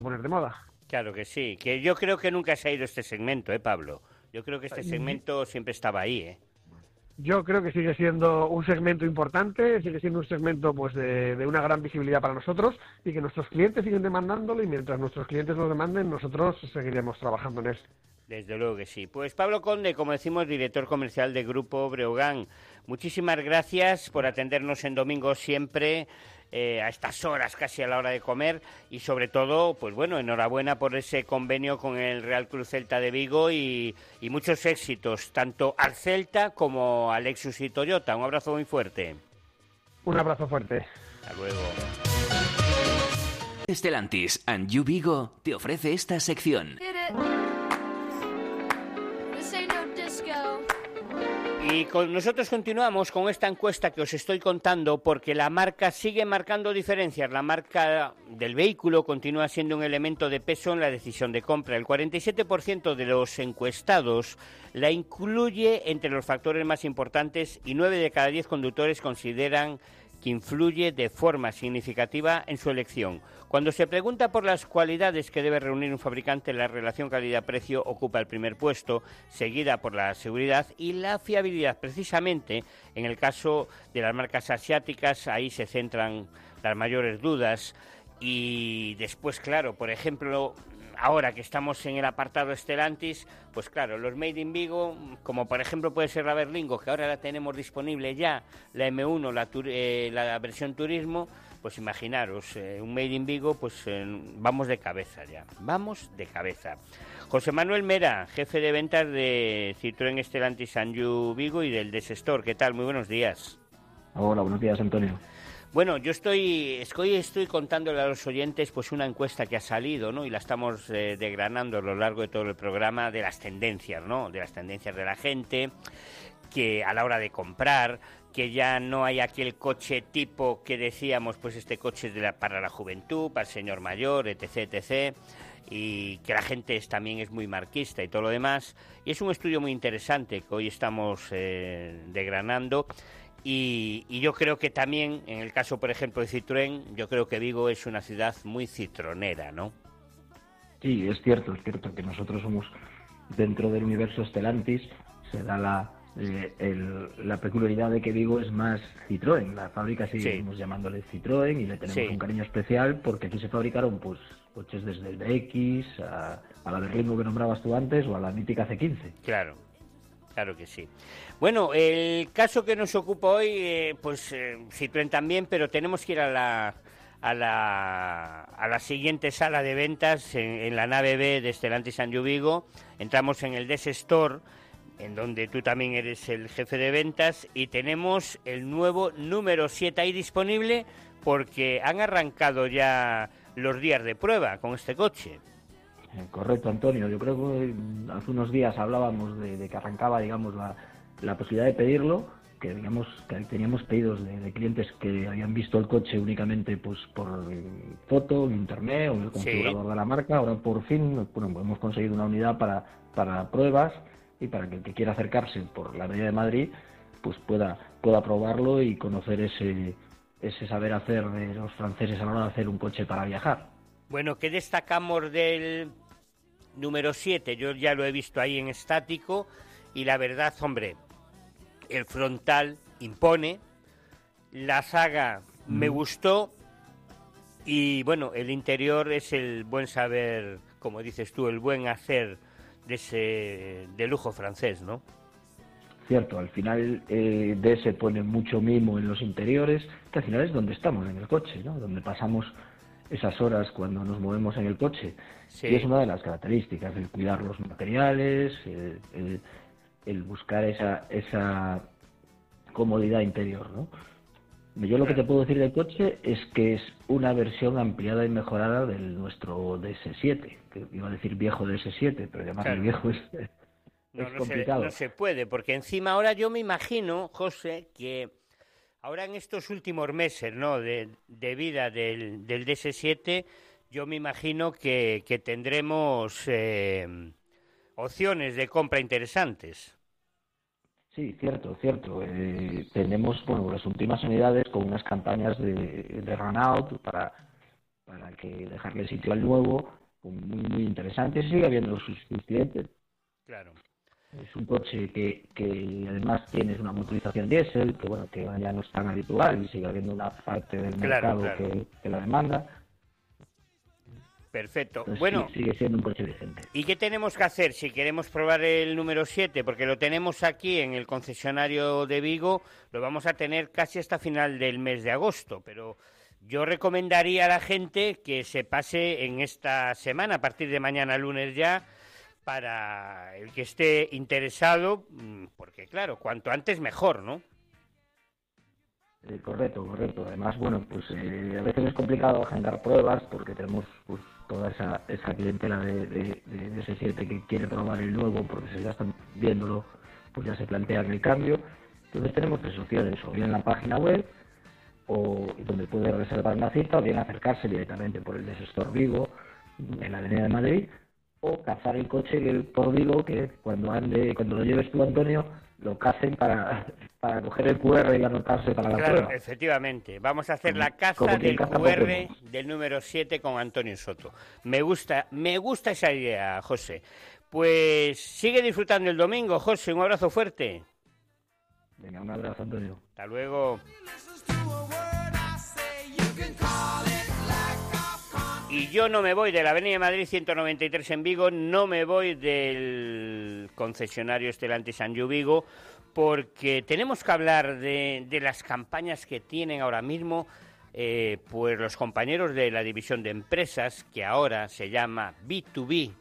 poner de moda. Claro que sí, que yo creo que nunca se ha ido este segmento, Pablo. Yo creo que este Y segmento siempre estaba ahí, yo creo que sigue siendo un segmento importante, sigue siendo un segmento pues de una gran visibilidad para nosotros y que nuestros clientes siguen demandándolo y mientras nuestros clientes lo demanden, nosotros seguiremos trabajando en él. Desde luego que sí. Pues Pablo Conde, como decimos, director comercial de Grupo Breogán, muchísimas gracias por atendernos en domingo siempre, a estas horas, casi a la hora de comer, y sobre todo, pues bueno, enhorabuena por ese convenio con el Real Cruz Celta de Vigo y muchos éxitos, tanto al Celta como al Lexus y Toyota. Un abrazo muy fuerte. Un abrazo fuerte. Hasta luego. Stellantis and You Vigo te ofrece esta sección. Y nosotros continuamos con esta encuesta que os estoy contando porque la marca sigue marcando diferencias. La marca del vehículo continúa siendo un elemento de peso en la decisión de compra. El 47% de los encuestados la incluye entre los factores más importantes y 9 de cada 10 conductores consideran que influye de forma significativa en su elección. Cuando se pregunta por las cualidades que debe reunir un fabricante, la relación calidad-precio ocupa el primer puesto, seguida por la seguridad y la fiabilidad. Precisamente, en el caso de las marcas asiáticas, ahí se centran las mayores dudas. Y después, claro, por ejemplo, ahora que estamos en el apartado Stellantis, pues claro, los Made in Vigo, como por ejemplo puede ser la Berlingo, que ahora la tenemos disponible ya, la M1, la versión turismo, pues imaginaros, un Made in Vigo, pues vamos de cabeza ya, vamos de cabeza. José Manuel Mera, jefe de ventas de Citroën Stellantis and You Vigo y del DS Store, ¿qué tal? Muy buenos días. Hola, buenos días, Antonio. Bueno, yo estoy contándole a los oyentes pues una encuesta que ha salido, ¿no? Y la estamos desgranando a lo largo de todo el programa de las tendencias, ¿no? De las tendencias de la gente, que a la hora de comprar, que ya no hay aquel coche tipo que decíamos, pues este coche es para la juventud, para el señor mayor, etc., etc., y que la gente también es muy marquista y todo lo demás. Y es un estudio muy interesante que hoy estamos desgranando. Y yo creo que también, en el caso, por ejemplo, de Citroën, yo creo que Vigo es una ciudad muy citronera, ¿no? Sí, es cierto que nosotros somos, dentro del universo Stellantis, se da la peculiaridad de que Vigo es más Citroën. La fábrica seguimos llamándole Citroën y le tenemos un cariño especial porque aquí se fabricaron pues coches desde el BX a la Berlingo que nombrabas tú antes o a la mítica C15. Claro. Claro que sí. Bueno, el caso que nos ocupa hoy, Citroën también, pero tenemos que ir a la siguiente sala de ventas, en la nave B de Stellantis and You Vigo. Entramos en el DS Store, en donde tú también eres el jefe de ventas, y tenemos el nuevo número 7 ahí disponible porque han arrancado ya los días de prueba con este coche. Correcto, Antonio. Yo creo que hace unos días hablábamos de que arrancaba, digamos, la posibilidad de pedirlo, que digamos que teníamos pedidos de clientes que habían visto el coche únicamente pues por foto, en internet o en el configurador de la marca. Ahora por fin, bueno, hemos conseguido una unidad para pruebas y para que el que quiera acercarse por la Avenida de Madrid pues pueda probarlo y conocer ese saber hacer de los franceses a la hora de hacer un coche para viajar. Bueno, ¿qué destacamos del número 7? Yo ya lo he visto ahí en estático y la verdad, hombre, el frontal impone, la saga me gustó y bueno, el interior es el buen saber, como dices tú, el buen hacer de lujo francés, ¿no? Cierto, al final DS pone mucho mimo en los interiores, que al final es donde estamos en el coche, ¿no? Donde pasamos esas horas cuando nos movemos en el coche. Sí. Y es una de las características, el cuidar los materiales, el buscar esa comodidad interior, ¿no? Yo lo que te puedo decir del coche es que es una versión ampliada y mejorada del nuestro DS7, que iba a decir viejo DS7, pero llamarle viejo es complicado. No se puede, porque encima ahora yo me imagino, José, que ahora en estos últimos meses, ¿no?, de vida del DS7, yo me imagino que tendremos opciones de compra interesantes. Sí, cierto. Tenemos las últimas unidades con unas campañas de run-out para para que dejarle sitio al nuevo, pues muy interesante, sigue habiendo sus clientes. Claro. Es un coche que además tiene una motorización diésel, que bueno, que ya no es tan habitual y sigue habiendo una parte del mercado que la demanda. Perfecto. Entonces, bueno, sigue siendo un coche decente. ¿Y qué tenemos que hacer si queremos probar el número 7? Porque lo tenemos aquí en el concesionario de Vigo, lo vamos a tener casi hasta final del mes de agosto, pero yo recomendaría a la gente que se pase en esta semana, a partir de mañana lunes ya, para el que esté interesado, porque claro, cuanto antes mejor, ¿no? Correcto. Además, bueno, pues a veces es complicado agendar pruebas porque tenemos pues toda esa clientela de ese 7 que quiere probar el nuevo, porque si ya están viéndolo, pues ya se plantean el cambio. Entonces tenemos 3 opciones, o bien en la página web, o donde puede reservar una cita, o bien acercarse directamente por el Desestor Vigo, en la Avenida de Madrid, o cazar el coche por Vigo, que cuando lo lleves tú, Antonio, lo casen para coger el QR y anotarse para la prueba. Claro, efectivamente. Vamos a hacer la caza del QR del número 7 con Antonio Soto. Me gusta esa idea, José. Pues sigue disfrutando el domingo, José. Un abrazo fuerte. Venga, un abrazo, Antonio. Hasta luego. Y yo no me voy de la Avenida de Madrid 193 en Vigo, no me voy del concesionario Stellantis Anjou Vigo, porque tenemos que hablar de las campañas que tienen ahora mismo pues los compañeros de la división de empresas, que ahora se llama B2B,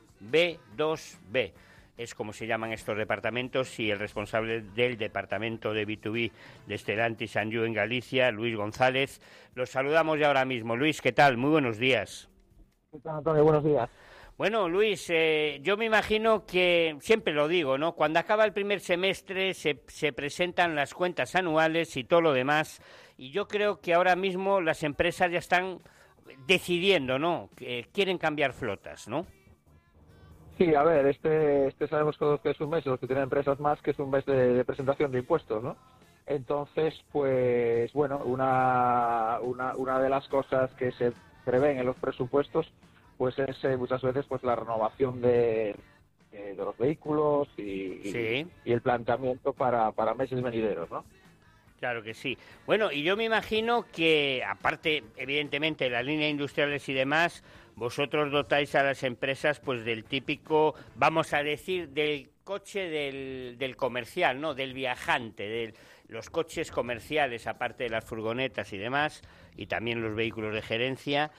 B2B. Es como se llaman estos departamentos, y el responsable del departamento de B2B de Stellantis Anjou en Galicia, Luis González. Los saludamos ya ahora mismo. Luis, ¿qué tal? Muy buenos días. ¿Qué tal, Antonio? Buenos días. Bueno, Luis, yo me imagino que, siempre lo digo, ¿no? Cuando acaba el primer semestre se presentan las cuentas anuales y todo lo demás, y yo creo que ahora mismo las empresas ya están decidiendo, ¿no? Que quieren cambiar flotas, ¿no? Sí, a ver, este sabemos todos que es un mes, los que tienen empresas más, que es un mes de presentación de impuestos, ¿no? Entonces, pues, bueno, una de las cosas que se prevén en los presupuestos, pues es muchas veces pues la renovación de los vehículos y el planteamiento para meses venideros, ¿no? Claro que sí. Bueno, y yo me imagino que, aparte, evidentemente, de las líneas industriales y demás, vosotros dotáis a las empresas pues del típico, vamos a decir, del coche del comercial, ¿no? Del viajante, de los coches comerciales, aparte de las furgonetas y demás, y también los vehículos de gerencia.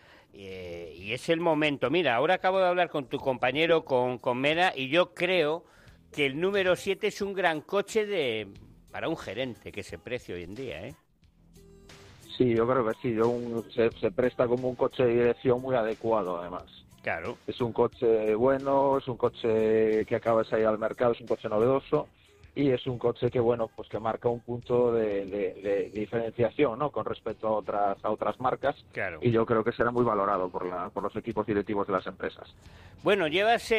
Y es el momento. Mira, ahora acabo de hablar con tu compañero, con Mera, y yo creo que el número 7 es un gran coche para un gerente, que se precia hoy en día, ¿eh? Sí, yo creo que sí. Se presta como un coche de dirección muy adecuado, además. Claro. Es un coche bueno, es un coche que acaba de salir al mercado, es un coche novedoso, y es un coche que, bueno, pues que marca un punto de diferenciación, ¿no? Con respecto a otras marcas. Claro. Y yo creo que será muy valorado por los equipos directivos de las empresas. Bueno, llevas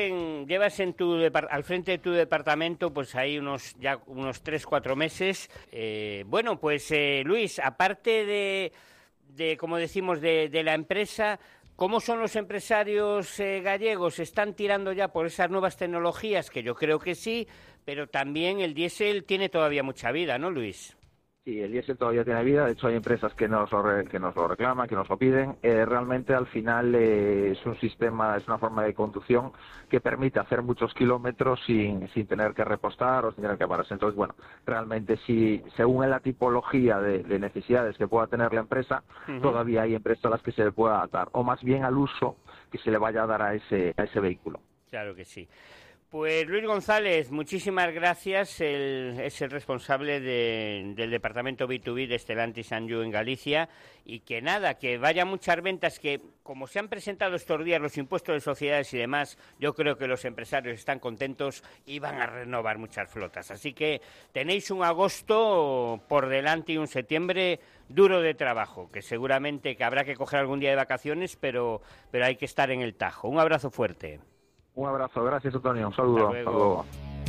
al frente de tu departamento pues hay unos 3-4 meses. Bueno, pues Luis, aparte de como decimos, de la empresa, ¿cómo son los empresarios gallegos? ¿Están tirando ya por esas nuevas tecnologías? Que yo creo que sí, pero también el diésel tiene todavía mucha vida, ¿no, Luis? Sí, el diésel todavía tiene vida. De hecho, hay empresas que nos lo reclaman, que nos lo piden. Realmente, al final, es un sistema, es una forma de conducción que permite hacer muchos kilómetros sin tener que repostar o sin tener que pararse. Entonces, bueno, realmente, sí, según la tipología de necesidades que pueda tener la empresa, todavía hay empresas a las que se le pueda adaptar, o más bien al uso que se le vaya a dar a ese vehículo. Claro que sí. Pues Luis González, muchísimas gracias. Es el responsable del departamento B2B de Stellantis Anjou en Galicia, y que nada, que vaya muchas ventas, que como se han presentado estos días los impuestos de sociedades y demás, yo creo que los empresarios están contentos y van a renovar muchas flotas. Así que tenéis un agosto por delante y un septiembre duro de trabajo, que seguramente que habrá que coger algún día de vacaciones, pero hay que estar en el tajo. Un abrazo fuerte. Un abrazo, gracias, Antonio. Un saludo. Hasta luego.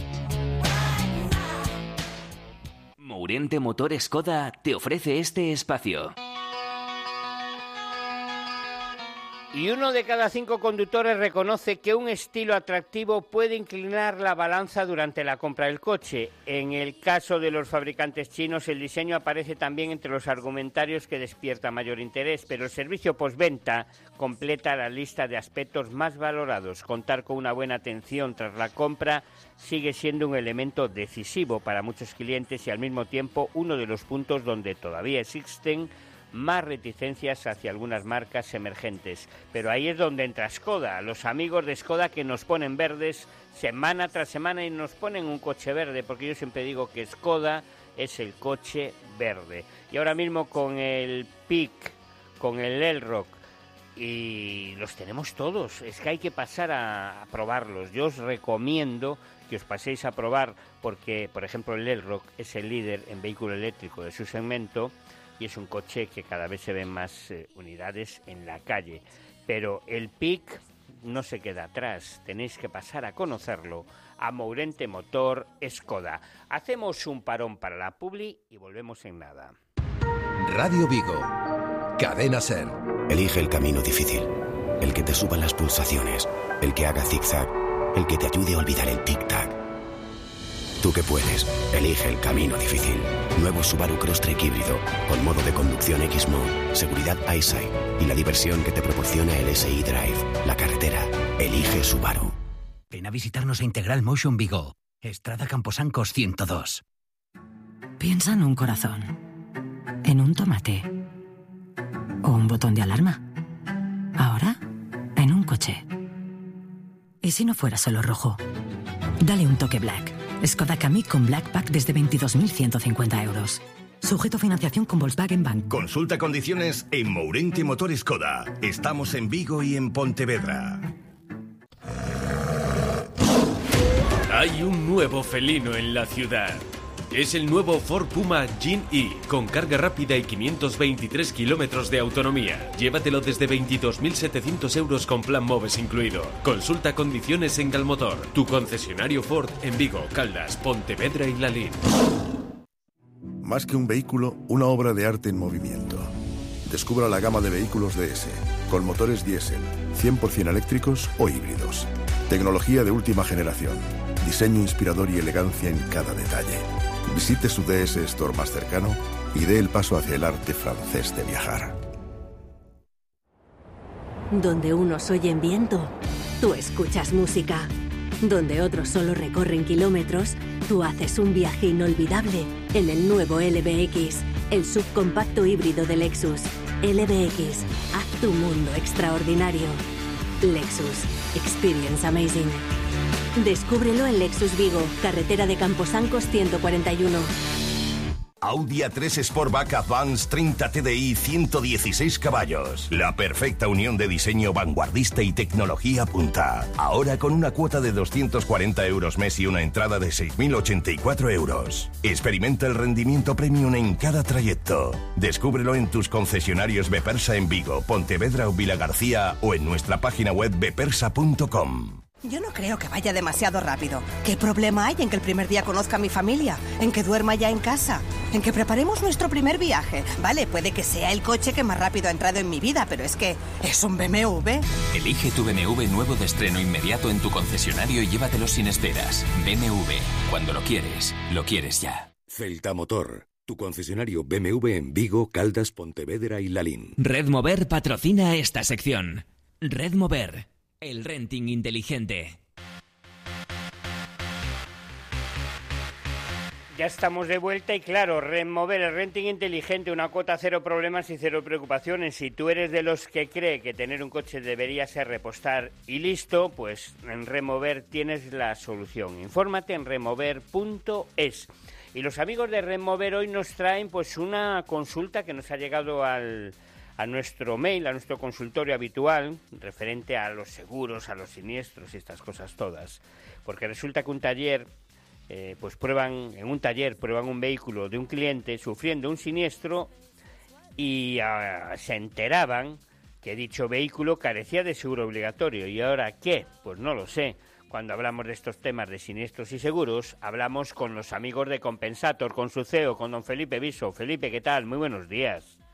Mourente Motor Skoda te ofrece este espacio. Y 1 de cada 5 conductores reconoce que un estilo atractivo puede inclinar la balanza durante la compra del coche. En el caso de los fabricantes chinos, el diseño aparece también entre los argumentarios que despierta mayor interés, pero el servicio postventa completa la lista de aspectos más valorados. Contar con una buena atención tras la compra sigue siendo un elemento decisivo para muchos clientes y al mismo tiempo uno de los puntos donde todavía existen más reticencias hacia algunas marcas emergentes. Pero ahí es donde entra Skoda, los amigos de Skoda que nos ponen verdes semana tras semana y nos ponen un coche verde, porque yo siempre digo que Skoda es el coche verde. Y ahora mismo con el Pick, con el Elroq, y los tenemos todos, es que hay que pasar a probarlos. Yo os recomiendo que os paséis a probar porque, por ejemplo, el Elroq es el líder en vehículo eléctrico de su segmento y es un coche que cada vez se ven más unidades en la calle. Pero el Pick no se queda atrás, tenéis que pasar a conocerlo a Mourente Motor Skoda. Hacemos un parón para la publi y volvemos en nada. Radio Vigo, Cadena SER. Elige el camino difícil, el que te suba las pulsaciones, el que haga zigzag, el que te ayude a olvidar el tic-tac. Tú que puedes, elige el camino difícil. Nuevo Subaru Crosstrek híbrido, con modo de conducción X-Mode, seguridad EyeSight y la diversión que te proporciona el SI Drive. La carretera, elige Subaru. Ven a visitarnos a Integral Motion Vigo, Estrada Camposancos 102. Piensa en un corazón, en un tomate o un botón de alarma. Ahora, en un coche. ¿Y si no fuera solo rojo? Dale un toque black. Skoda Kamiq con Black Pack desde 22.150 euros. Sujeto a financiación con Volkswagen Bank. Consulta condiciones en Mourente Motor Skoda. Estamos en Vigo y en Pontevedra. Hay un nuevo felino en la ciudad. Es el nuevo Ford Puma Gen-E, con carga rápida y 523 kilómetros de autonomía. Llévatelo desde 22.700 euros con plan MOVES incluido. Consulta condiciones en Galmotor, tu concesionario Ford en Vigo, Caldas, Pontevedra y Lalín. Más que un vehículo, una obra de arte en movimiento. Descubra la gama de vehículos DS, con motores diésel, 100% eléctricos o híbridos. Tecnología de última generación, diseño inspirador y elegancia en cada detalle. Visite su DS Store más cercano y dé el paso hacia el arte francés de viajar. Donde unos oyen viento, tú escuchas música. Donde otros solo recorren kilómetros, tú haces un viaje inolvidable en el nuevo LBX, el subcompacto híbrido de Lexus. LBX, haz tu mundo extraordinario. Lexus, experience amazing. Descúbrelo en Lexus Vigo, carretera de Camposancos 141. Audi A3 Sportback Advance 30 TDI 116 caballos. La perfecta unión de diseño vanguardista y tecnología punta. Ahora con una cuota de 240 euros mes y una entrada de 6.084 euros. Experimenta el rendimiento premium en cada trayecto. Descúbrelo en tus concesionarios Bepersa en Vigo, Pontevedra o Vilagarcía o en nuestra página web bepersa.com. Yo no creo que vaya demasiado rápido. ¿Qué problema hay en que el primer día conozca a mi familia? ¿En que duerma ya en casa? ¿En que preparemos nuestro primer viaje? Vale, puede que sea el coche que más rápido ha entrado en mi vida, pero es que es un BMW. Elige tu BMW nuevo de estreno inmediato en tu concesionario y llévatelo sin esperas. BMW, cuando lo quieres ya. Celta Motor, tu concesionario BMW en Vigo, Caldas, Pontevedra y Lalín. Red Mover patrocina esta sección. Red Mover, el renting inteligente. Ya estamos de vuelta y claro, Redmover, el renting inteligente, una cuota cero problemas y cero preocupaciones. Si tú eres de los que cree que tener un coche debería ser repostar y listo, pues en Redmover tienes la solución. Infórmate en redmover.es. Y los amigos de Redmover hoy nos traen pues una consulta que nos ha llegado a nuestro mail, a nuestro consultorio habitual, referente a los seguros, a los siniestros y estas cosas todas. Porque resulta que un taller, prueban un vehículo de un cliente sufriendo un siniestro y se enteraban que dicho vehículo carecía de seguro obligatorio. ¿Y ahora qué? Pues no lo sé. Cuando hablamos de estos temas de siniestros y seguros, hablamos con los amigos de Compensator, con su CEO, con don Felipe Viso. Felipe, ¿qué tal? Muy buenos días.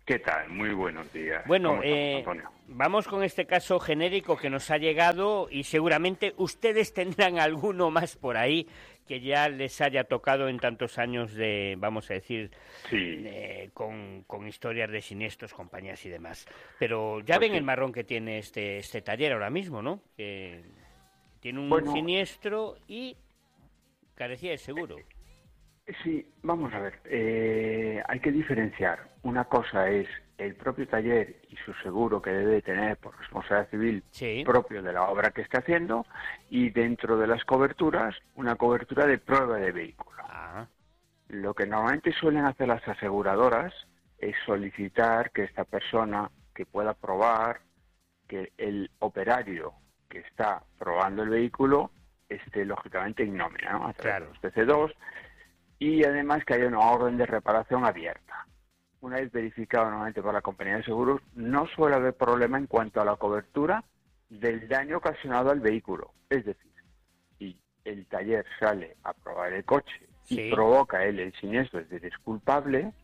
¿Qué tal? Muy buenos días. Bueno, ¿Cómo estamos, Antonio? vamos con este caso genérico que nos ha llegado y seguramente ustedes tendrán alguno más por ahí que ya les haya tocado en tantos años de, vamos a decir, sí. Con historias de siniestros, compañías y demás. Pero ya ven el marrón que tiene este taller ahora mismo, ¿no? Que tiene un siniestro y carecía de seguro. Sí, vamos a ver. Hay que diferenciar. Una cosa es el propio taller y su seguro que debe tener por responsabilidad civil propio de la obra que está haciendo, y dentro de las coberturas, una cobertura de prueba de vehículo. Lo que normalmente suelen hacer las aseguradoras es solicitar que esta persona que pueda probar que el operario que está probando el vehículo esté lógicamente en nómina, ¿no? A través de los TC2, y además que haya una orden de reparación abierta. Una vez verificado normalmente por la compañía de seguros, no suele haber problema en cuanto a la cobertura del daño ocasionado al vehículo. Es decir, si el taller sale a probar el coche y provoca él el siniestro, es decir, es culpable,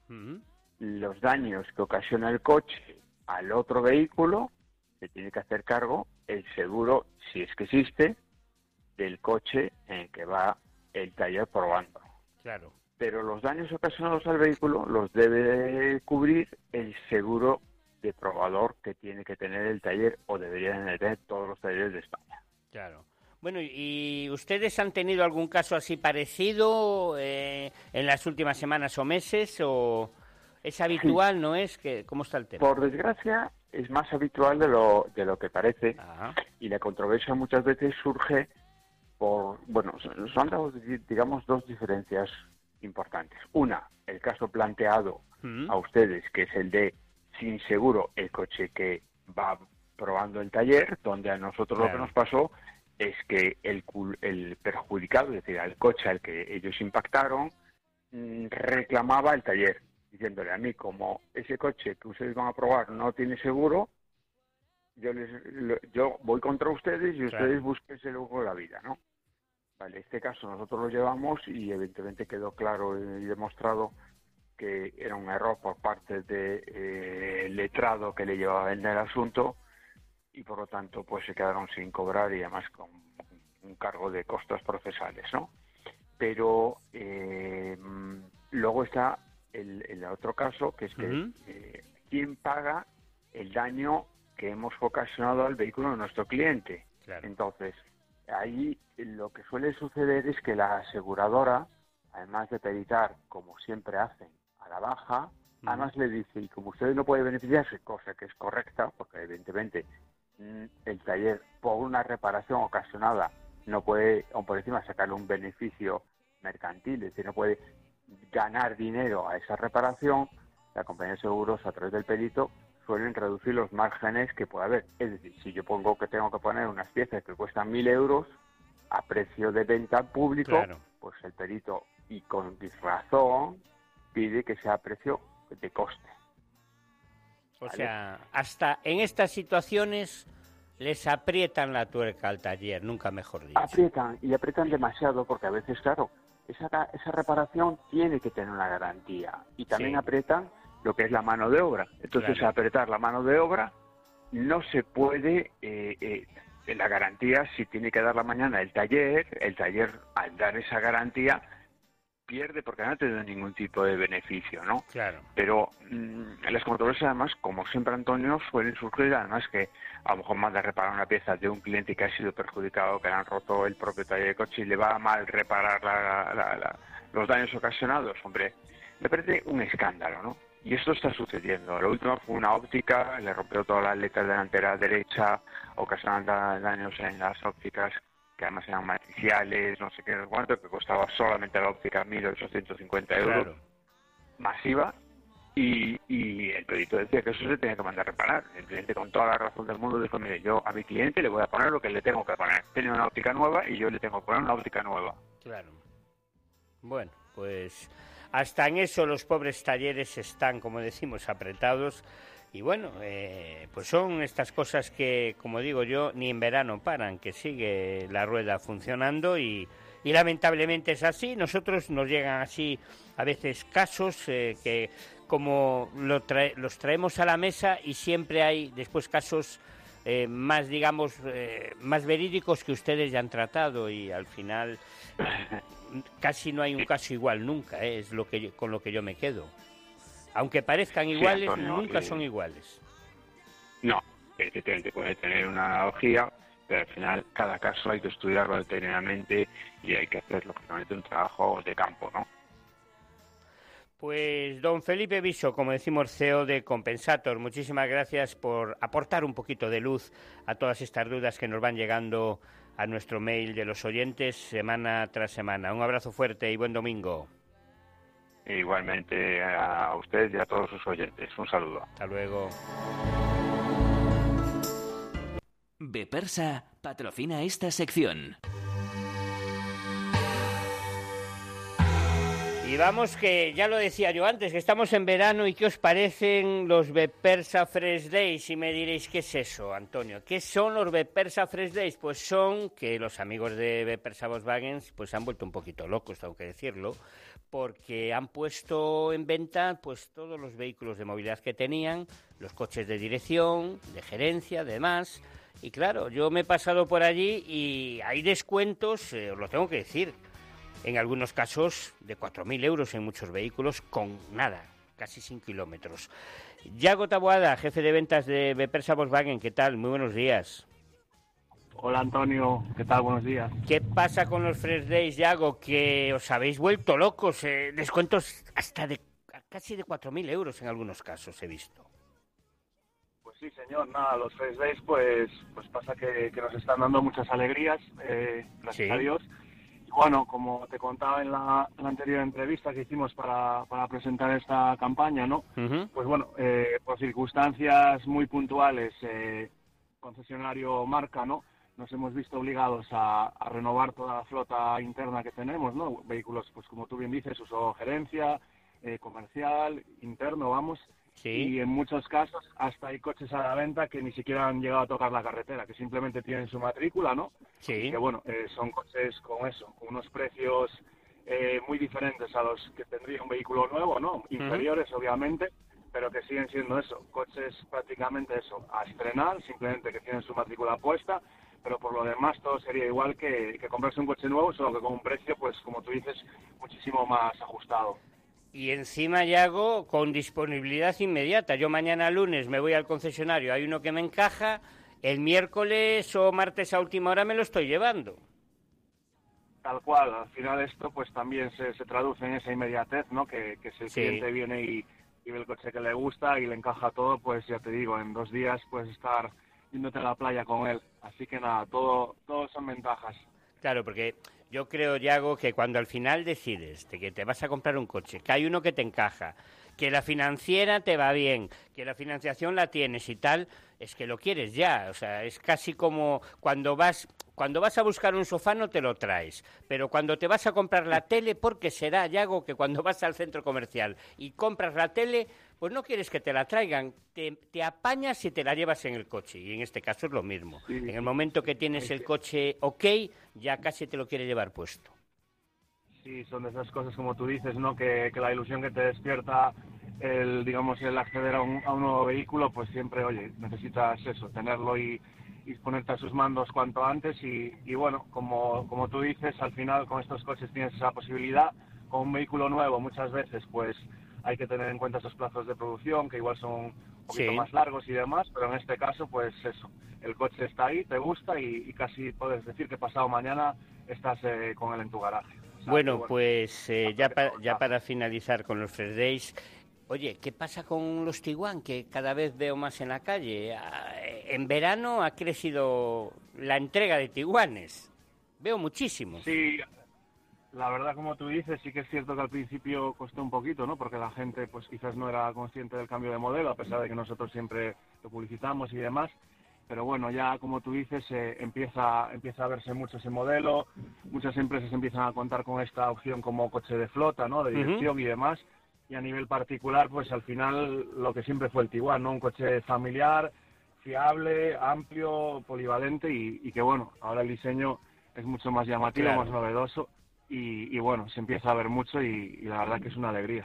los daños que ocasiona el coche al otro vehículo, se tiene que hacer cargo el seguro, si es que existe, del coche en el que va el taller probando. Claro. Pero los daños ocasionados al vehículo los debe cubrir el seguro de probador que tiene que tener el taller, o deberían tener todos los talleres de España. Claro. Bueno, ¿y ustedes han tenido algún caso así parecido en las últimas semanas o meses? ¿O es habitual, no es? ¿Cómo está el tema? Por desgracia, es más habitual de lo que parece. Y la controversia muchas veces surge por... Bueno, son, digamos, dos diferencias importantes. Una, el caso planteado a ustedes, que es el de sin seguro el coche que va probando el taller, donde a nosotros lo que nos pasó es que el perjudicado, es decir, al coche al que ellos impactaron, reclamaba el taller, diciéndole a mí, como ese coche que ustedes van a probar no tiene seguro, yo voy contra ustedes y ustedes búsquense luego la vida, ¿no? Vale, este caso nosotros lo llevamos y evidentemente quedó claro y demostrado que era un error por parte del letrado que le llevaba en el asunto, y por lo tanto pues se quedaron sin cobrar y además con un cargo de costos procesales, ¿no? Pero luego está el otro caso, que es que ¿quién paga el daño que hemos ocasionado al vehículo de nuestro cliente? Entonces, ahí lo que suele suceder es que la aseguradora, además de peritar, como siempre hacen, a la baja, además le dice, y como usted no puede beneficiarse, cosa que es correcta, porque evidentemente el taller, por una reparación ocasionada, no puede, aun por encima, sacarle un beneficio mercantil, es decir, no puede ganar dinero a esa reparación, la compañía de seguros, a través del perito, suelen reducir los márgenes que pueda haber. Es decir, si yo pongo que tengo que poner unas piezas que cuestan 1.000 euros a precio de venta al público, pues el perito, y con razón, pide que sea a precio de coste. O sea, hasta en estas situaciones les aprietan la tuerca al taller, nunca mejor dicho. Aprietan, y aprietan demasiado, porque a veces, claro, esa reparación tiene que tener una garantía. Y también aprietan lo que es la mano de obra. Entonces, apretar la mano de obra no se puede... la garantía, si tiene que dar la mañana el taller al dar esa garantía pierde, porque no ha tenido ningún tipo de beneficio, ¿no? Claro. Pero las controversias, además, como siempre, Antonio, suelen surgir, además, que a lo mejor manda reparar una pieza de un cliente que ha sido perjudicado, que le han roto el propio taller de coche y le va mal reparar los daños ocasionados. Hombre, me parece un escándalo, ¿no? Y esto está sucediendo. Lo último fue una óptica, le rompió todas las letras delanteras derecha, ocasionando daños en las ópticas, que además eran matriciales, no sé qué, cuánto, que costaba solamente la óptica 1.850 euros, masiva, y el perito decía que eso se tenía que mandar a reparar. El cliente, con toda la razón del mundo, dijo, mire, yo a mi cliente le voy a poner lo que le tengo que poner. Tiene una óptica nueva y yo le tengo que poner una óptica nueva. Claro. Bueno, pues hasta en eso los pobres talleres están, como decimos, apretados. Y bueno, pues son estas cosas que, como digo yo, ni en verano paran, que sigue la rueda funcionando y lamentablemente es así. Nosotros nos llegan así a veces casos que como los traemos a la mesa y siempre hay después casos más, digamos, más verídicos que ustedes ya han tratado y al final casi no hay un caso igual nunca, es con lo que yo me quedo. Aunque parezcan iguales, Antonio, nunca son iguales. No, efectivamente puede tener una analogía, pero al final cada caso hay que estudiarlo detenidamente y hay que hacer, lógicamente, un trabajo de campo, ¿no? Pues don Felipe Viso, como decimos, CEO de Compensator, muchísimas gracias por aportar un poquito de luz a todas estas dudas que nos van llegando a nuestro mail de los oyentes semana tras semana. Un abrazo fuerte y buen domingo. Igualmente a usted y a todos sus oyentes. Un saludo. Hasta luego. Bepersa patrocina esta sección. Y vamos, que ya lo decía yo antes, que estamos en verano y ¿qué os parecen los Bepersa Fresh Days? Y me diréis, ¿qué es eso, Antonio? ¿Qué son los Bepersa Fresh Days? Pues son que los amigos de Bepersa Volkswagen pues se han vuelto un poquito locos, tengo que decirlo, porque han puesto en venta pues todos los vehículos de movilidad que tenían, los coches de dirección, de gerencia, demás. Y claro, yo me he pasado por allí y hay descuentos, os lo tengo que decir, en algunos casos de 4.000 euros en muchos vehículos con nada, casi sin kilómetros. Yago Taboada, jefe de ventas de Bepersa Volkswagen, ¿qué tal? Muy buenos días. Hola Antonio, ¿qué tal? Buenos días. ¿Qué pasa con los Fresh Days, Yago? Que os habéis vuelto locos, descuentos hasta de casi de 4.000 euros en algunos casos he visto. Pues sí, señor, nada, los Fresh Days pues pasa que nos están dando muchas alegrías, gracias a Dios. Bueno, como te contaba en la anterior entrevista que hicimos para presentar esta campaña, ¿no? Pues bueno, por circunstancias muy puntuales, concesionario marca, ¿no? Nos hemos visto obligados a renovar toda la flota interna que tenemos, ¿no? Vehículos, pues como tú bien dices, uso gerencia, comercial, interno, vamos. Sí. Y en muchos casos hasta hay coches a la venta que ni siquiera han llegado a tocar la carretera, que simplemente tienen su matrícula, ¿no? Sí. Y que bueno, son coches con unos precios muy diferentes a los que tendría un vehículo nuevo, ¿no? Inferiores, obviamente, pero que siguen siendo coches prácticamente a estrenar, simplemente que tienen su matrícula puesta, pero por lo demás todo sería igual que comprarse un coche nuevo, solo que con un precio, pues como tú dices, muchísimo más ajustado. Y encima, Yago, con disponibilidad inmediata. Yo mañana lunes me voy al concesionario, hay uno que me encaja, el miércoles o martes a última hora me lo estoy llevando. Tal cual, al final esto pues también se traduce en esa inmediatez, ¿no? Que si el cliente viene y ve el coche que le gusta y le encaja todo, pues ya te digo, en 2 días puedes estar yéndote a la playa con él. Así que nada, todo son ventajas. Claro, porque yo creo, Yago, que cuando al final decides de que te vas a comprar un coche, que hay uno que te encaja, que la financiera te va bien, que la financiación la tienes y tal, es que lo quieres ya. O sea, es casi como cuando vas a buscar un sofá no te lo traes, pero cuando te vas a comprar la tele, porque será, Yago, que cuando vas al centro comercial y compras la tele, pues no quieres que te la traigan, te apañas y te la llevas en el coche, y en este caso es lo mismo. Sí. En el momento que tienes el coche ok, ya casi te lo quiere llevar puesto. Sí, son de esas cosas como tú dices, ¿no? Que la ilusión que te despierta el acceder a un nuevo vehículo, pues siempre, oye, necesitas eso, tenerlo y ponerte a sus mandos cuanto antes y bueno, como tú dices, al final con estos coches tienes esa posibilidad. Con un vehículo nuevo muchas veces pues hay que tener en cuenta esos plazos de producción que igual son un poquito más largos y demás, pero en este caso pues eso, el coche está ahí, te gusta y casi puedes decir que pasado mañana estás con él en tu garaje. O sea, bueno, pues ya para finalizar con los Fresh Days, oye, ¿qué pasa con los Tiguan? Que cada vez veo más en la calle. En verano ha crecido la entrega de Tiguanes. Veo muchísimos. Sí, la verdad, como tú dices, sí que es cierto que al principio costó un poquito, ¿no? Porque la gente pues quizás no era consciente del cambio de modelo, a pesar de que nosotros siempre lo publicitamos y demás. Pero bueno, ya como tú dices, empieza a verse mucho ese modelo. Muchas empresas empiezan a contar con esta opción como coche de flota, ¿no? De dirección y demás. Y a nivel particular, pues al final lo que siempre fue el Tiguan, ¿no? Un coche familiar, fiable, amplio, polivalente y que bueno, ahora el diseño es mucho más llamativo, más novedoso y bueno, se empieza a ver mucho y la verdad que es una alegría.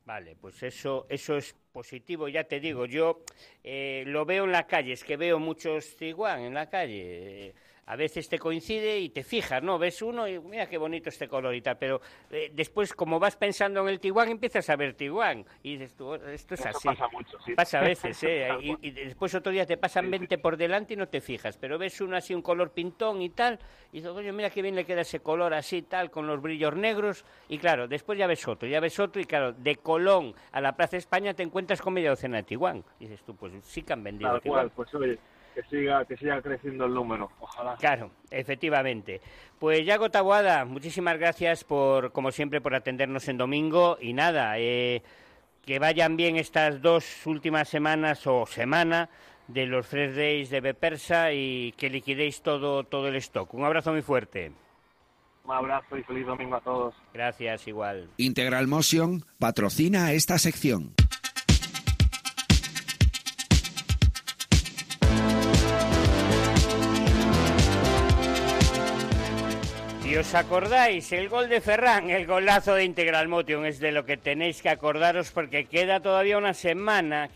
Vale, pues eso es positivo, ya te digo, yo lo veo en la calle, es que veo muchos Tiguan en la calle, a veces te coincide y te fijas, ¿no? Ves uno y mira qué bonito este color y tal, pero después como vas pensando en el Tiguan empiezas a ver Tiguan y dices tú, esto es Eso así. pasa mucho, sí. Pasa a veces, y después otro día te pasan 20 por delante y no te fijas, pero ves uno así, un color pintón y tal, y dices, oye, mira qué bien le queda ese color así, tal, con los brillos negros, y claro, después ya ves otro, y claro, de Colón a la Plaza España te encuentras con media docena de Tiguan. Y dices tú, pues sí que han vendido Tal Tiguan. cual, pues oye, que siga creciendo el número, ojalá. Claro, efectivamente. Pues Yago Taboada, muchísimas gracias por, como siempre, por atendernos en domingo, y nada, que vayan bien estas 2 últimas semanas o semana de los Fresh Days de Bepersa y que liquidéis todo el stock. Un abrazo muy fuerte. Un abrazo y feliz domingo a todos. Gracias, igual. Integral Motion patrocina esta sección. Si os acordáis, el gol de Ferran, el golazo de Integral Motion, es de lo que tenéis que acordaros porque queda todavía una semana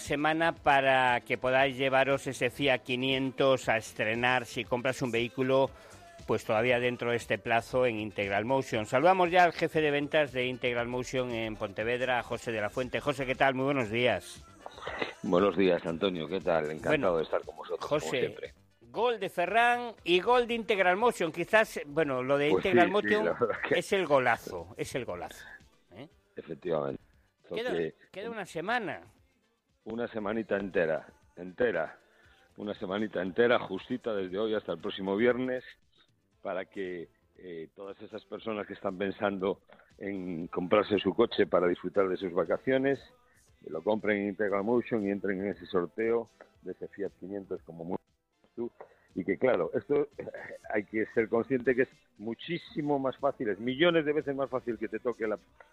para que podáis llevaros ese Fiat 500 a estrenar si compras un vehículo, pues todavía dentro de este plazo en Integral Motion. Saludamos ya al jefe de ventas de Integral Motion en Pontevedra, José de la Fuente. José, ¿qué tal? Muy buenos días. Buenos días, Antonio, ¿qué tal? Encantado de estar con vosotros, José, como siempre. Gol de Ferran y gol de Integral Motion. Quizás, bueno, lo de Pues Integral Motion que... es el golazo, Efectivamente. Queda una semana. Una semanita entera, una semanita entera, justita desde hoy hasta el próximo viernes, para que todas esas personas que están pensando en comprarse su coche para disfrutar de sus vacaciones, lo compren en Integral Motion y entren en ese sorteo de ese Fiat 500 como muy tú. Y que claro, esto hay que ser consciente que es muchísimo más fácil, es millones de veces más fácil que te toque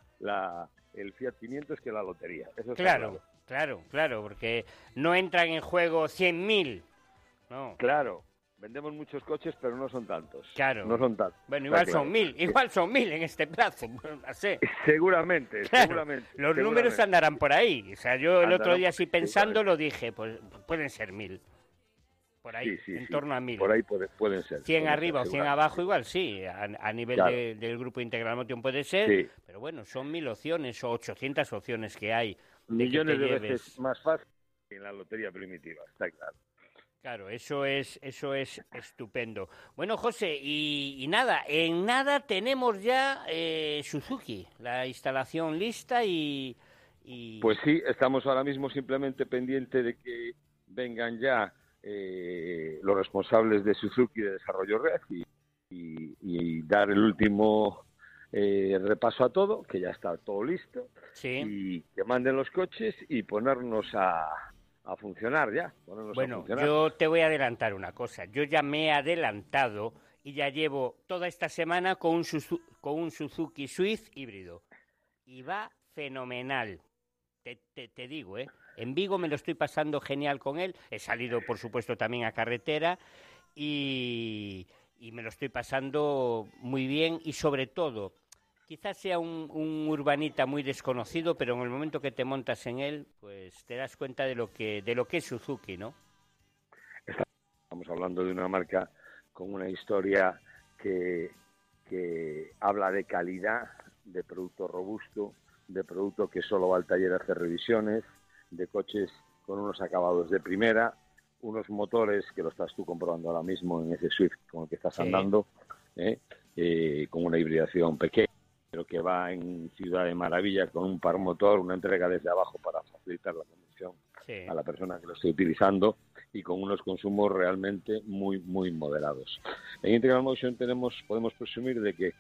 el Fiat 500 que la lotería. Eso Claro, porque no entran en juego 100.000. No. Claro, vendemos muchos coches, pero no son tantos. Claro. No son tantos. Bueno, igual son 1.000 en este plazo. No sé. Seguramente. Los números andarán por ahí. O sea, yo el otro día así pensando lo dije, pues pueden ser 1.000. Por ahí, en torno a 1.000. Por ahí pueden ser. 100 arriba o 100 abajo igual sí, a nivel del grupo Integral Motion puede ser, pero bueno, son 1.000 opciones o 800 opciones que hay. Millones de veces más fácil que en la lotería primitiva, está claro. Claro, eso es estupendo. Bueno, José, y nada, en nada tenemos ya Suzuki, la instalación lista y... Pues sí, estamos ahora mismo simplemente pendiente de que vengan ya los responsables de Suzuki de Desarrollo Red y dar el último repaso a todo, que ya está todo listo, y que manden los coches y ponernos a funcionar ya. Bueno, yo te voy a adelantar una cosa. Yo ya me he adelantado y ya llevo toda esta semana con un Suzuki Swift híbrido. Y va fenomenal. Te digo, En Vigo me lo estoy pasando genial con él. He salido, por supuesto, también a carretera y me lo estoy pasando muy bien y sobre todo, quizás sea un urbanita muy desconocido, pero en el momento que te montas en él, pues te das cuenta de lo que es Suzuki, ¿no? Estamos hablando de una marca con una historia que habla de calidad, de producto robusto, de producto que solo va al taller a hacer revisiones, de coches con unos acabados de primera, unos motores que lo estás tú comprobando ahora mismo en ese Swift con el que estás andando, con una hibridación pequeña, pero que va en Ciudad de Maravilla con un par motor, una entrega desde abajo para facilitar la conducción a la persona que lo esté utilizando y con unos consumos realmente muy, muy moderados. En Integral Motion podemos presumir de que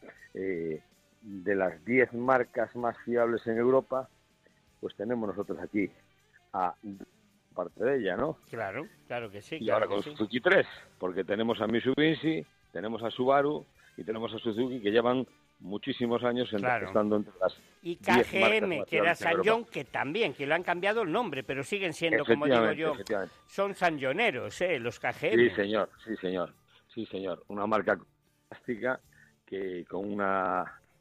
de las 10 marcas más fiables en Europa, pues tenemos nosotros aquí a parte de ella, ¿no? Claro que sí. Y ahora con Suzuki 3, porque tenemos a Mitsubishi, tenemos a Subaru y tenemos a Suzuki, que llevan muchísimos años estando entre las y KGM, que era Sanyong, que también, que le han cambiado el nombre, pero siguen siendo, como digo yo, son sanyoneros, los KGM. Sí, señor. Una marca fantástica que con una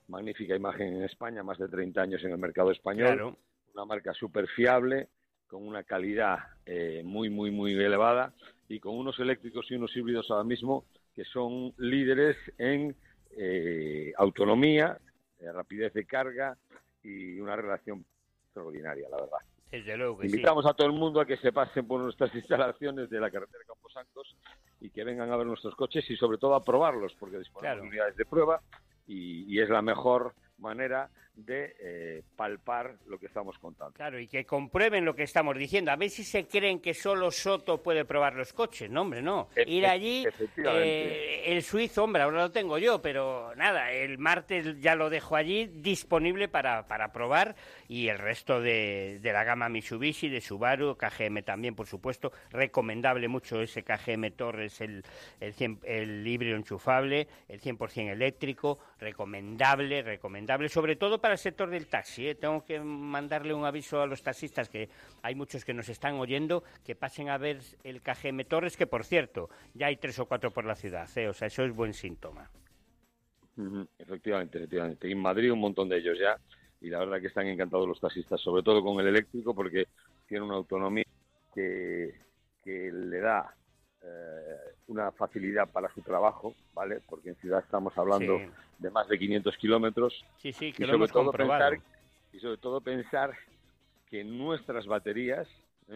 magnífica imagen en España, más de 30 años en el mercado español, claro. Una marca súper fiable, con una calidad muy, muy, muy elevada y con unos eléctricos y unos híbridos ahora mismo que son líderes en autonomía, rapidez de carga y una relación extraordinaria, la verdad. Desde luego que Invitamos a todo el mundo a que se pasen por nuestras instalaciones de la carretera Camposancos y que vengan a ver nuestros coches y sobre todo a probarlos, porque disponemos de unidades de prueba y es la mejor manera de palpar lo que estamos contando. Claro, y que comprueben lo que estamos diciendo. A ver si se creen que solo Soto puede probar los coches. No, hombre, no. Ir allí, el suizo, hombre, ahora lo tengo yo, pero nada, el martes ya lo dejo allí disponible para probar, y el resto de la gama Mitsubishi, de Subaru, KGM también, por supuesto. Recomendable mucho ese KGM Torres, el híbrido enchufable, el 100% eléctrico, recomendable, sobre todo para el sector del taxi. Tengo que mandarle un aviso a los taxistas, que hay muchos que nos están oyendo, que pasen a ver el KGM Torres, que por cierto, ya hay 3 o 4 por la ciudad, o sea, eso es buen síntoma. Efectivamente. Y en Madrid un montón de ellos ya, y la verdad que están encantados los taxistas, sobre todo con el eléctrico, porque tiene una autonomía que le da una facilidad para su trabajo, ¿vale? Porque en ciudad estamos hablando de más de 500 kilómetros. Sí, que lo hemos comprobado. Y sobre todo pensar que nuestras baterías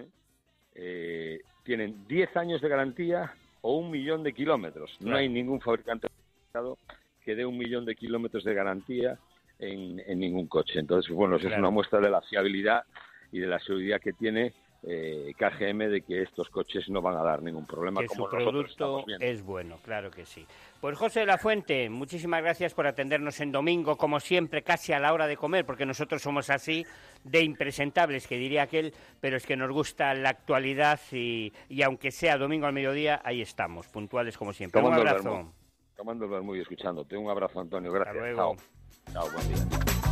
tienen 10 años de garantía o 1 millón de kilómetros. Claro. No hay ningún fabricante que dé 1 millón de kilómetros de garantía en ningún coche. Entonces, bueno, eso es una muestra de la fiabilidad y de la seguridad que tiene KGM, de que estos coches no van a dar ningún problema. Que como su producto es bueno, claro que sí. Pues José de la Fuente, muchísimas gracias por atendernos en domingo, como siempre, casi a la hora de comer, porque nosotros somos así de impresentables, que diría aquel, pero es que nos gusta la actualidad y aunque sea domingo al mediodía, ahí estamos, puntuales como siempre. Un abrazo. Tomando el vermú y escuchándote. Un abrazo, Antonio. Gracias. Hasta luego. Chao, buen día.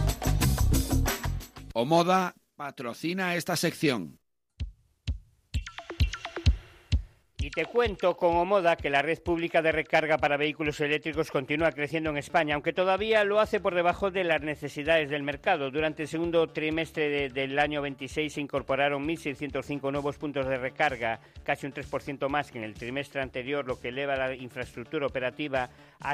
Omoda patrocina esta sección. Y te cuento con Omoda que la red pública de recarga para vehículos eléctricos continúa creciendo en España, aunque todavía lo hace por debajo de las necesidades del mercado. Durante el segundo trimestre del año 26 se incorporaron 1.605 nuevos puntos de recarga, casi un 3% más que en el trimestre anterior, lo que eleva la infraestructura operativa a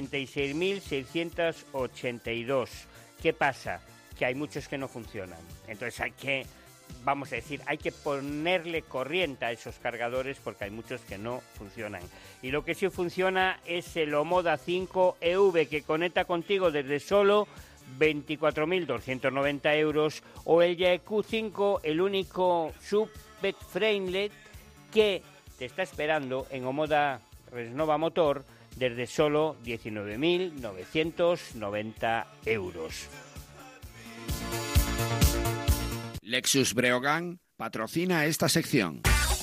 56.682. ¿Qué pasa? Que hay muchos que no funcionan. Entonces hay que ponerle corriente a esos cargadores, porque hay muchos que no funcionan. Y lo que sí funciona es el Omoda 5 EV, que conecta contigo desde solo 24.290 euros, o el Yaeku 5, el único sub-bed framelet que te está esperando en Omoda Resnova Motor desde solo 19.990 euros. Lexus Breogán patrocina esta sección.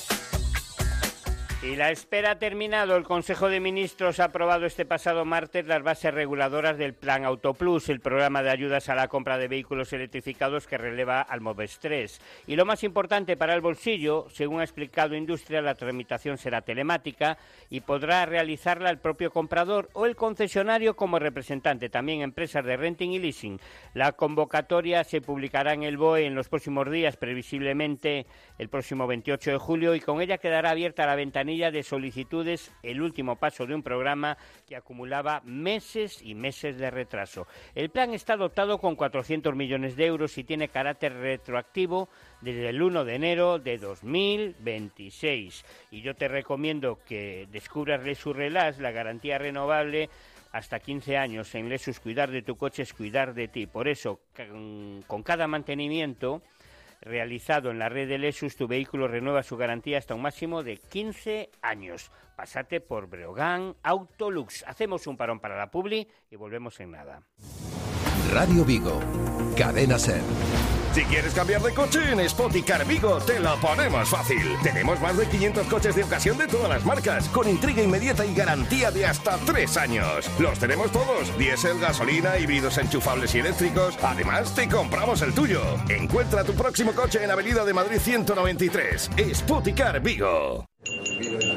Y la espera ha terminado. El Consejo de Ministros ha aprobado este pasado martes las bases reguladoras del Plan Autoplus, el programa de ayudas a la compra de vehículos electrificados que releva al Moves 3. Y lo más importante para el bolsillo, según ha explicado Industria, la tramitación será telemática y podrá realizarla el propio comprador o el concesionario como representante, también empresas de renting y leasing. La convocatoria se publicará en el BOE en los próximos días, previsiblemente el próximo 28 de julio, y con ella quedará abierta la ventanilla de solicitudes, el último paso de un programa que acumulaba meses y meses de retraso. El plan está dotado con 400 millones de euros y tiene carácter retroactivo desde el 1 de enero de 2026. Y yo te recomiendo que descubras Lexus Relax, la garantía renovable hasta 15 años. En Lexus, cuidar de tu coche es cuidar de ti. Por eso, con cada mantenimiento realizado en la red de Lexus, tu vehículo renueva su garantía hasta un máximo de 15 años. Pásate por Breogán Autolux. Hacemos un parón para la publi y volvemos en nada. Radio Vigo, Cadena Ser. Si quieres cambiar de coche, en Spoticar Vigo te lo ponemos fácil. Tenemos más de 500 coches de ocasión de todas las marcas, con entrega inmediata y garantía de hasta 3 años. Los tenemos todos: diésel, gasolina, híbridos enchufables y eléctricos. Además, te compramos el tuyo. Encuentra tu próximo coche en Avenida de Madrid 193. Spoticar Vigo.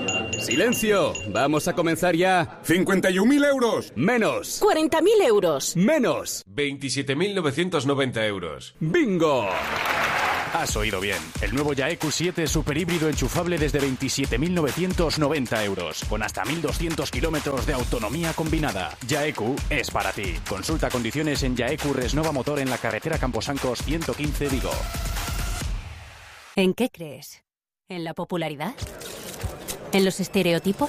¡Silencio! Vamos a comenzar ya. 51.000 euros. Menos. 40.000 euros. Menos. 27.990 euros. ¡Bingo! Has oído bien. El nuevo Yaeku 7 super híbrido enchufable desde 27.990 euros, con hasta 1.200 kilómetros de autonomía combinada. Yaeku es para ti. Consulta condiciones en Yaeku Resnova Motor en la carretera Camposancos 115 Vigo. ¿En qué crees? ¿En la popularidad? ¿En los estereotipos?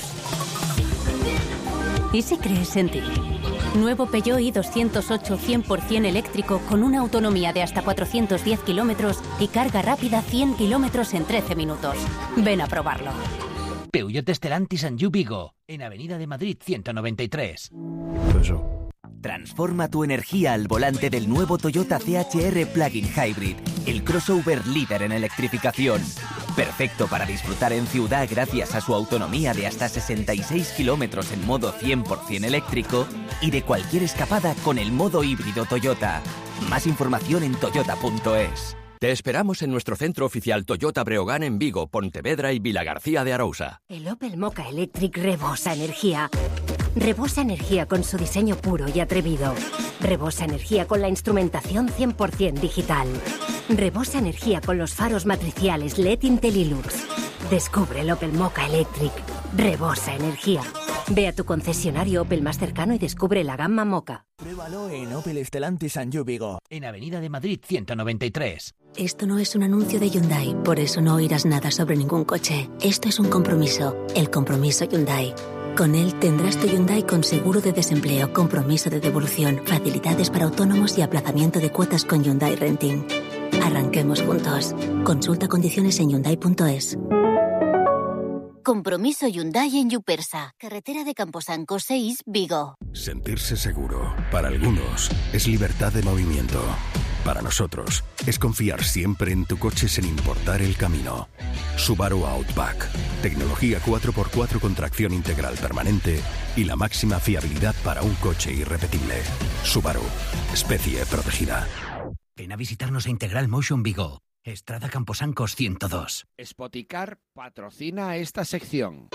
¿Y si crees en ti? Nuevo Peugeot i208 100% eléctrico con una autonomía de hasta 410 kilómetros y carga rápida 100 kilómetros en 13 minutos. Ven a probarlo. Peugeot Stellantis and You Vigo, en Avenida de Madrid 193. Transforma tu energía al volante del nuevo Toyota CHR Plug-in Hybrid, el crossover líder en electrificación. Perfecto para disfrutar en ciudad gracias a su autonomía de hasta 66 kilómetros en modo 100% eléctrico y de cualquier escapada con el modo híbrido Toyota. Más información en toyota.es. Te esperamos en nuestro centro oficial Toyota Breogán en Vigo, Pontevedra y Vilagarcía de Arousa. El Opel Mokka Electric rebosa energía. Rebosa energía con su diseño puro y atrevido. Rebosa energía con la instrumentación 100% digital. Rebosa energía con los faros matriciales LED Intellilux. Descubre el Opel Mokka Electric. Rebosa energía. Ve a tu concesionario Opel más cercano y descubre la gama Mokka. Pruébalo en Opel Stellantis and You Vigo, en Avenida de Madrid 193. Esto no es un anuncio de Hyundai, por eso no oirás nada sobre ningún coche. Esto es un compromiso, el compromiso Hyundai. Con él tendrás tu Hyundai con seguro de desempleo, compromiso de devolución, facilidades para autónomos y aplazamiento de cuotas con Hyundai Renting. Arranquemos juntos. Consulta condiciones en Hyundai.es. Compromiso Hyundai en Yupersa, carretera de Camposancos 6, Vigo. Sentirse seguro, para algunos, es libertad de movimiento. Para nosotros, es confiar siempre en tu coche sin importar el camino. Subaru Outback. Tecnología 4x4 con tracción integral permanente y la máxima fiabilidad para un coche irrepetible. Subaru. Especie protegida. Ven a visitarnos a Integral Motion Vigo. Estrada Camposancos 102. Spoticar patrocina esta sección.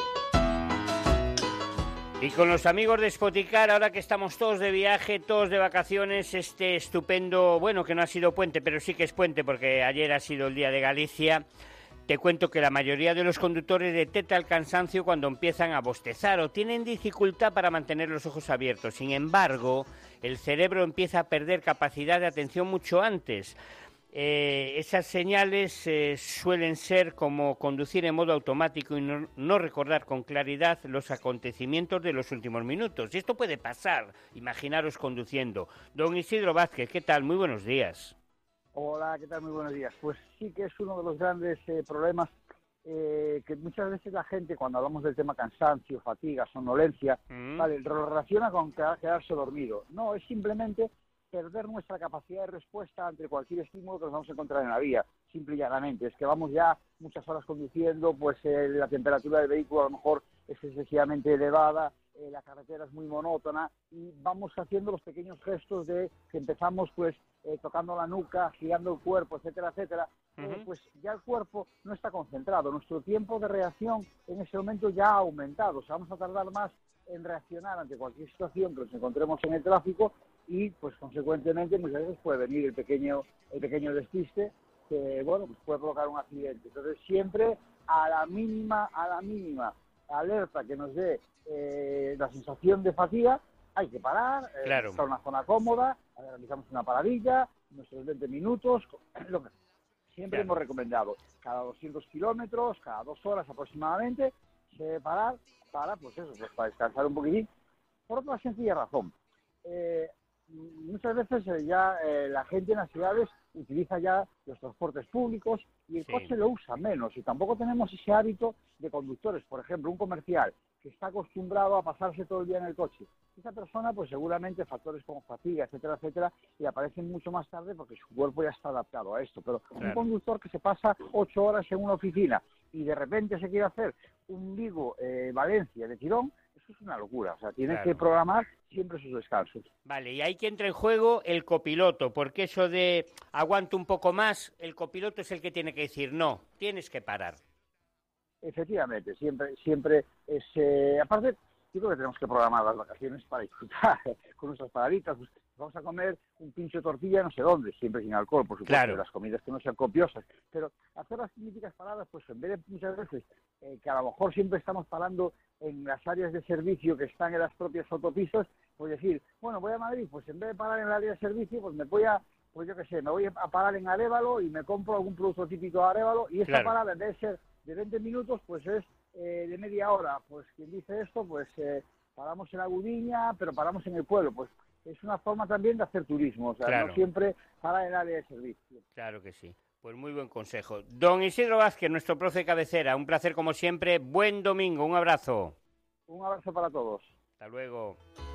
Y con los amigos de Spoticar, ahora que estamos todos de viaje, todos de vacaciones, este estupendo, bueno, que no ha sido puente, pero sí que es puente porque ayer ha sido el Día de Galicia, te cuento que la mayoría de los conductores detecta el cansancio cuando empiezan a bostezar o tienen dificultad para mantener los ojos abiertos. Sin embargo, el cerebro empieza a perder capacidad de atención mucho antes. Esas señales suelen ser como conducir en modo automático y no recordar con claridad los acontecimientos de los últimos minutos. Y esto puede pasar, imaginaros conduciendo. Don Isidro Vázquez, ¿qué tal? Muy buenos días. Hola, ¿qué tal? Muy buenos días. Pues sí que es uno de los grandes problemas que muchas veces la gente, cuando hablamos del tema cansancio, fatiga, somnolencia, vale, lo relaciona con quedarse dormido. No, es simplemente perder nuestra capacidad de respuesta ante cualquier estímulo que nos vamos a encontrar en la vía, simple y llanamente. Es que vamos ya muchas horas conduciendo, pues la temperatura del vehículo a lo mejor es excesivamente elevada, la carretera es muy monótona y vamos haciendo los pequeños gestos de que empezamos pues tocando la nuca, girando el cuerpo, etcétera, etcétera. Pues ya el cuerpo no está concentrado, nuestro tiempo de reacción en ese momento ya ha aumentado, o sea, vamos a tardar más en reaccionar ante cualquier situación que nos encontremos en el tráfico y pues consecuentemente muchas veces puede venir el pequeño despiste que bueno pues puede provocar un accidente. Entonces siempre a la mínima alerta que nos dé la sensación de fatiga hay que parar, buscar una zona cómoda, realizamos una paradilla, nuestros 20 minutos, lo que siempre hemos recomendado, cada 200 kilómetros, cada 2 horas aproximadamente, se debe parar para descansar un poquitín, por otra sencilla razón. Muchas veces la gente en las ciudades utiliza ya los transportes públicos y el coche lo usa menos y tampoco tenemos ese hábito de conductores. Por ejemplo, un comercial que está acostumbrado a pasarse todo el día en el coche. Esa persona, pues seguramente factores como fatiga, etcétera, etcétera, le aparecen mucho más tarde porque su cuerpo ya está adaptado a esto. Pero un conductor que se pasa 8 horas en una oficina y de repente se quiere hacer un Vigo-Valencia de tirón, eso es una locura. O sea, tiene que programar siempre sus descansos. Vale, y ahí que entra en juego el copiloto, porque eso de aguanto un poco más, el copiloto es el que tiene que decir, no, tienes que parar. efectivamente, siempre es... aparte, yo creo que tenemos que programar las vacaciones para disfrutar con nuestras paraditas. Pues vamos a comer un pincho de tortilla no sé dónde, siempre sin alcohol, por supuesto, claro. Las comidas que no sean copiosas. Pero hacer las míticas paradas, pues en vez de muchas veces, que a lo mejor siempre estamos parando en las áreas de servicio que están en las propias autopistas, pues decir, bueno, voy a Madrid, pues en vez de parar en el área de servicio, pues me voy a parar en Arévalo y me compro algún producto típico de Arévalo, y esta parada, en vez de ser de 20 minutos, pues es de media hora. Pues quien dice esto, pues paramos en la Gudiña, pero paramos en el pueblo. Pues es una forma también de hacer turismo, o sea, no siempre parar en el área de servicio. Claro que sí. Pues muy buen consejo. Don Isidro Vázquez, nuestro profe cabecera, un placer como siempre. Buen domingo, un abrazo. Un abrazo para todos. Hasta luego.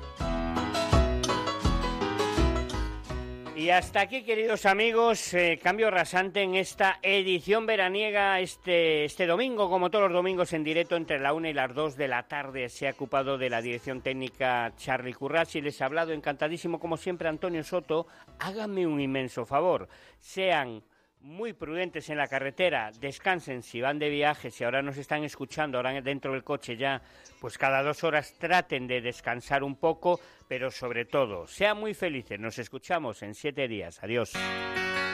Y hasta aquí, queridos amigos, cambio rasante en esta edición veraniega. Este domingo, como todos los domingos, en directo entre la 1 y las 2 de la tarde, se ha ocupado de la dirección técnica Charly Currás y les ha hablado encantadísimo, como siempre, Antonio Soto. Háganme un inmenso favor, sean muy prudentes en la carretera, descansen si van de viaje, si ahora nos están escuchando, ahora dentro del coche ya, pues cada 2 horas traten de descansar un poco, pero sobre todo, sean muy felices. Nos escuchamos en 7 días. Adiós.